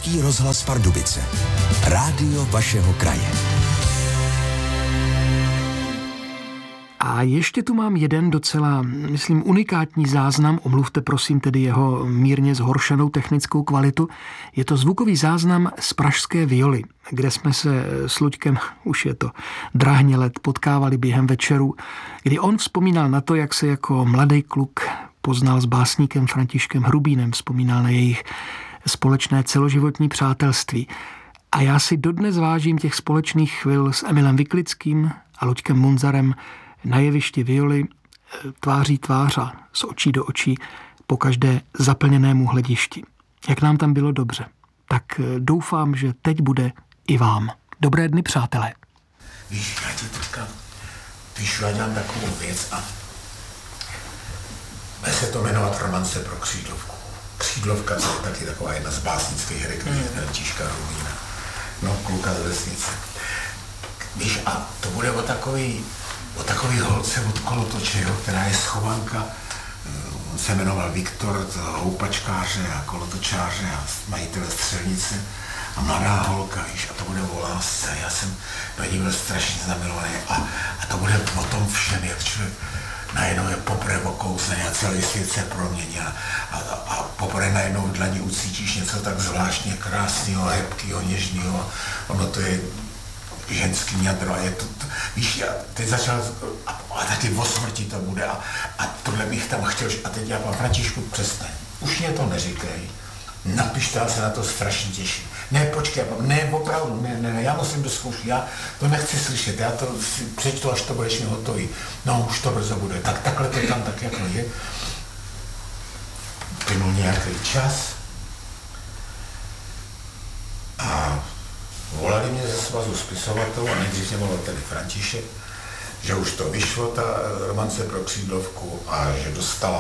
Český rozhlas Pardubice. Rádio vašeho kraje. A ještě tu mám jeden docela, myslím, unikátní záznam, omluvte prosím tedy jeho mírně zhoršenou technickou kvalitu. Je to zvukový záznam z pražské Violy, kde jsme se s Luďkem, už je to drahně let, potkávali během večeru, kdy on vzpomínal na to, jak se jako mladý kluk poznal s básníkem Františkem Hrubínem, vzpomínal na jejich společné celoživotní přátelství. A já si dodnes vážím těch společných chvil s Emilem Vyklickým a Luďkem Munzarem na jevišti Violy tváří tvář a z očí do očí po každé zaplněnému hledišti. Jak nám tam bylo dobře. Tak doufám, že teď bude i vám. Dobré dny, přátelé. Víš, já ti teďka píšu, já dělám takovou věc a bude se to jmenovat Romance pro křídlovku. Křídlovka, to je taky taková jedna z básnických rekví Františka Hrubína. No, kluka z vesnice. Víš, a to bude o takový holce od kolotoče, jo, která je schovanka. On se jmenoval Viktor, houpačkáře a kolotočáře a majitele střelnice. A mladá holka, víš, a to bude o lásce. Já jsem do ní byl strašně zamilovaný a to bude o tom všem, jak člověk najednou je poprvé okouzlený a celý svět se promění a poprvé najednou v dlani ucítíš něco tak zvláštně krásného, hebkého, něžného. Ono to je ženský jadro a je to víš, já teď začal, a taky o smrti to bude a tohle bych tam chtěl, a teď já, pan Františku, přestaň, už mě to neříkej, napiš to, já se na to strašně těším. Ne, počkej, ne, opravdu, ne, já musím do zkoušky, já to nechci slyšet, já to si přečtu, až to budeš mi hotový. No, už to brzo bude, tak takhle to tam tak jako je. Plynul nějaký čas a volali mě ze svazu spisovatelů a nejdřív mě volal tady František, že už to vyšlo, ta Romance pro křídlovku a že dostala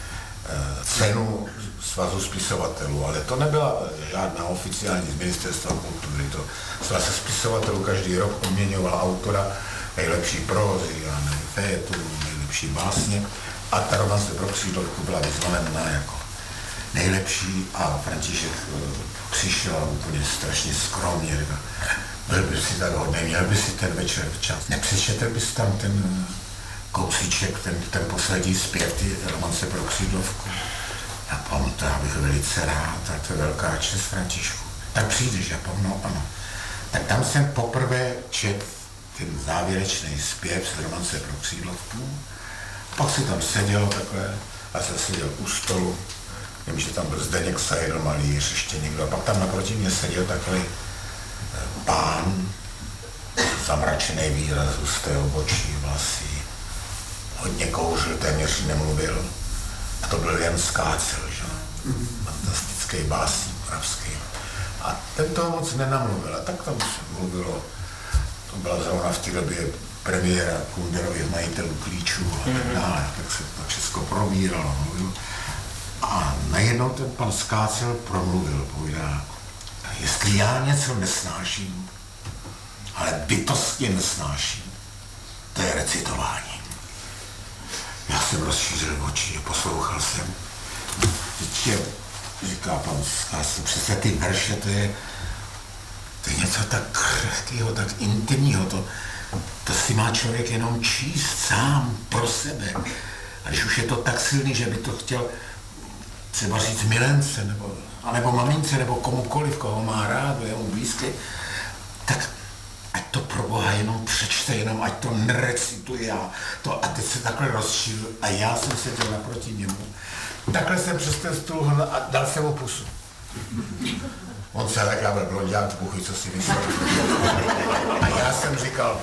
cenu svazu spisovatelů, ale to nebyla žádná oficiální z ministerstva kultury, to svaz spisovatelů každý rok odměňoval autora nejlepší prózy a fétu, nejlepší básně a ta Romance pro křídlovku byla vyzvolená jako nejlepší a František přišel úplně strašně skromně, byl by si tak hodný, měl by si ten večer včas. Nepřečetl bys tam ten kousíček, ten poslední zpěv, ty Romance pro křídlovku. Já pamatuju, to já bych velice rád, a to je velká čest, Františku. Tak přijdeš, já pamatuju, ano. Tak tam jsem poprvé četl ten závěrečný zpěv z Romance pro křídlovku. Pak si tam seděl takhle, a jsem seděl u stolu. Vím, že tam byl Zdeněk Sajdl, malíř, ještě někdo. A pak tam naproti mě seděl takový pán, zamračený výraz, husté obočí, vlasy. Hodně kouřil, téměř nemluvil. A to byl Jan Skácel, že? Fantastický básník moravský. A ten toho moc nenamluvil. A tak tam se mluvilo. To byla zrovna v té době premiéra Kunderových majitelů klíčů a tak dále. Tak se to všechno probíralo, mluvil. A najednou ten pan Skácel promluvil, povídá, jestli já něco nesnáším, ale bytostně nesnáším, to je recitování. Já jsem rozšířil oči a poslouchal jsem. Teď říká pan Skácel, přece ty verše, to je něco tak křehkého, tak intimního, to si má člověk jenom číst sám pro sebe. A když už je to tak silný, že by to chtěl třeba říct milence, nebo mamince, nebo komukoliv, koho má rád, je mu blízký, tak ať to pro Boha jenom přečte, jenom ať to nerecituje a teď se takhle rozšířil a já jsem seděl naproti němu. Takhle jsem přes ten stůl a dal jsem mu pusu. On se tak, já byl blonďák, buchy, co si myslel. A já jsem říkal,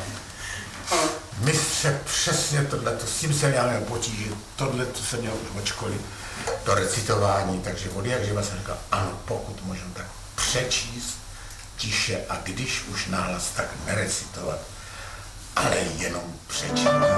mistře, přesně tohleto, s tím jsem já měl potíže, tohleto jsem měl už od školy, to recitování, takže od jak živa jsem říkal, ano, pokud možno tak přečíst tiše a když už nahlas, tak nerecitovat, ale jenom přečíst.